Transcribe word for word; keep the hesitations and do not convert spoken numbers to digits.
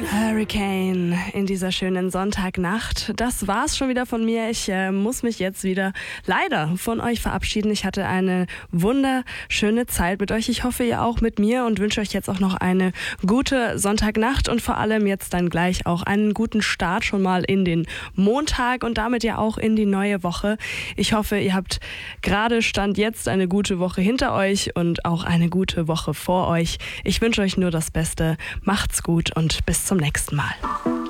Hurricane in dieser schönen Sonntagnacht. Das war's schon wieder von mir. Ich äh, muss mich jetzt wieder leider von euch verabschieden. Ich hatte eine wunderschöne Zeit mit euch. Ich hoffe, ihr auch mit mir und wünsche euch jetzt auch noch eine gute Sonntagnacht und vor allem jetzt dann gleich auch einen guten Start schon mal in den Montag und damit ja auch in die neue Woche. Ich hoffe, ihr habt gerade Stand jetzt eine gute Woche hinter euch und auch eine gute Woche vor euch. Ich wünsche euch nur das Beste. Macht's gut und bis zum nächsten Mal.